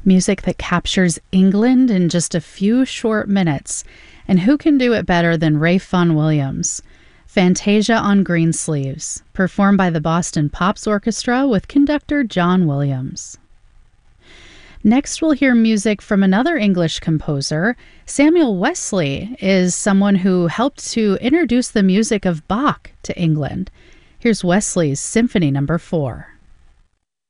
Music that captures England in just a few short minutes. And who can do it better than Ralph Vaughan Williams? Fantasia on Greensleeves, performed by the Boston Pops Orchestra with conductor John Williams. Next, we'll hear music from another English composer. Samuel Wesley is someone who helped to introduce the music of Bach to England. Here's Wesley's Symphony No. 4.